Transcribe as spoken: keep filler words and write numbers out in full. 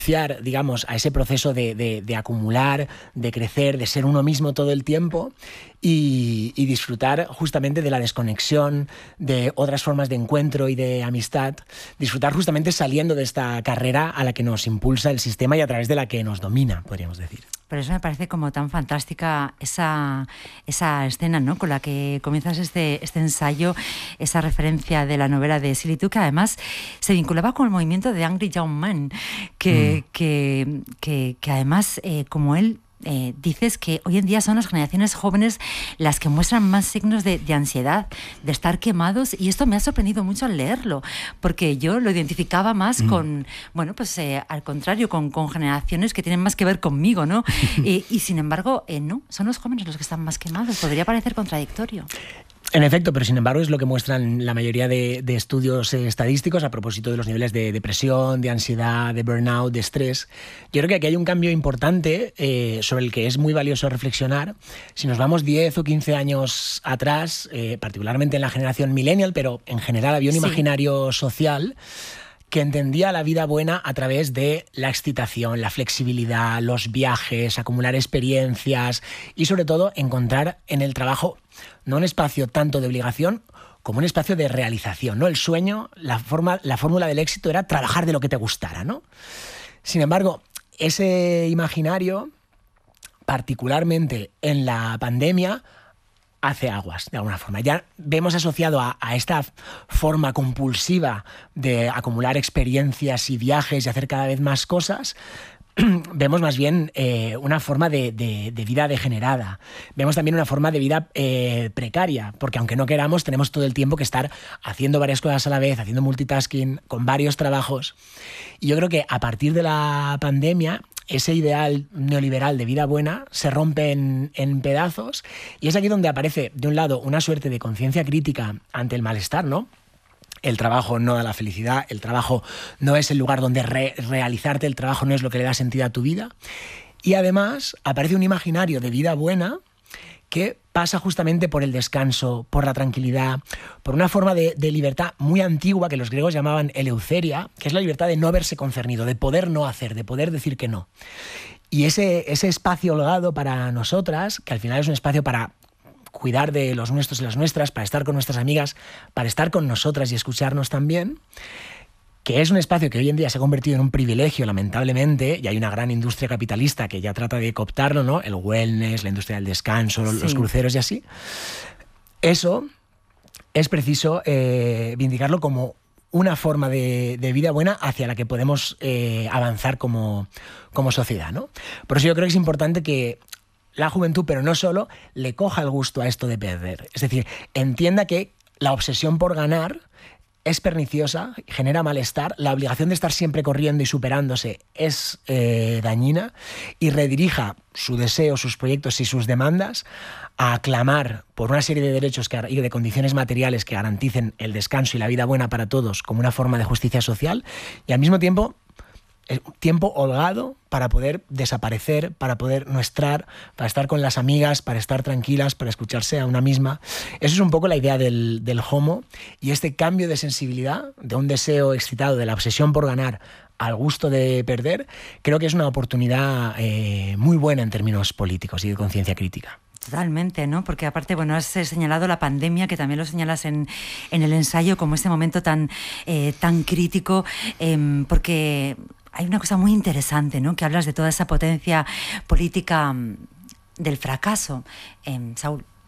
digamos, a ese proceso de, de, de acumular, de crecer, de ser uno mismo todo el tiempo y, y disfrutar justamente de la desconexión, de otras formas de encuentro y de amistad, disfrutar justamente saliendo de esta carrera a la que nos impulsa el sistema y a través de la que nos domina, podríamos decir. Por eso me parece como tan fantástica esa, esa escena, ¿no?, con la que comienzas este, este ensayo, esa referencia de la novela de Shirley Tu, que además se vinculaba con el movimiento de Angry Young Man, que, mm. que, que, que además, eh, como él Eh, dices que hoy en día son las generaciones jóvenes las que muestran más signos de, de ansiedad, de estar quemados, y esto me ha sorprendido mucho al leerlo, porque yo lo identificaba más mm. con, bueno, pues eh, al contrario, con, con generaciones que tienen más que ver conmigo, ¿no? y, y sin embargo, eh, no, son los jóvenes los que están más quemados. Podría parecer contradictorio. En efecto, pero sin embargo es lo que muestran la mayoría de, de estudios eh, estadísticos a propósito de los niveles de depresión, de ansiedad, de burnout, de estrés. Yo creo que aquí hay un cambio importante eh, sobre el que es muy valioso reflexionar. Si nos vamos diez o quince años atrás, eh, particularmente en la generación millennial, pero en general había un sí. imaginario social que entendía la vida buena a través de la excitación, la flexibilidad, los viajes, acumular experiencias y sobre todo encontrar en el trabajo no un espacio tanto de obligación como un espacio de realización, ¿no? El sueño, la forma, la fórmula del éxito era trabajar de lo que te gustara, ¿no? Sin embargo, ese imaginario, particularmente en la pandemia, hace aguas, de alguna forma. Ya vemos asociado a, a esta forma compulsiva de acumular experiencias y viajes y hacer cada vez más cosas, vemos más bien eh, una forma de, de, de vida degenerada. Vemos también una forma de vida eh, precaria, porque aunque no queramos, tenemos todo el tiempo que estar haciendo varias cosas a la vez, haciendo multitasking, con varios trabajos. Y yo creo que a partir de la pandemia, ese ideal neoliberal de vida buena se rompe en, en pedazos, y es aquí donde aparece, de un lado, una suerte de conciencia crítica ante el malestar, ¿no? El trabajo no da la felicidad, el trabajo no es el lugar donde re- realizarte, el trabajo no es lo que le da sentido a tu vida. Y además aparece un imaginario de vida buena que pasa justamente por el descanso, por la tranquilidad, por una forma de, de libertad muy antigua que los griegos llamaban eleuceria, que es la libertad de no verse concernido, de poder no hacer, de poder decir que no. Y ese, ese espacio holgado para nosotras, que al final es un espacio para cuidar de los nuestros y las nuestras, para estar con nuestras amigas, para estar con nosotras y escucharnos también, que es un espacio que hoy en día se ha convertido en un privilegio, lamentablemente, y hay una gran industria capitalista que ya trata de cooptarlo, ¿no? El wellness, la industria del descanso, sí. los cruceros y así. Eso es preciso eh, vindicarlo como una forma de, de vida buena hacia la que podemos eh, avanzar como, como sociedad, ¿no? Por eso yo creo que es importante que la juventud, pero no solo, le coja el gusto a esto de perder. Es decir, entienda que la obsesión por ganar es perniciosa, genera malestar, la obligación de estar siempre corriendo y superándose es eh, dañina, y redirija su deseo, sus proyectos y sus demandas a clamar por una serie de derechos que, y de condiciones materiales que garanticen el descanso y la vida buena para todos como una forma de justicia social, y al mismo tiempo tiempo holgado para poder desaparecer, para poder no estar, para estar con las amigas, para estar tranquilas, para escucharse a una misma. Eso es un poco la idea del, del homo, y este cambio de sensibilidad, de un deseo excitado, de la obsesión por ganar, al gusto de perder, creo que es una oportunidad eh, muy buena en términos políticos y de conciencia crítica. Totalmente, ¿no? Porque aparte, bueno, has señalado la pandemia, que también lo señalas en, en el ensayo como este momento tan, eh, tan crítico, eh, porque hay una cosa muy interesante, ¿no? Que hablas de toda esa potencia política del fracaso. Eh, Saúl,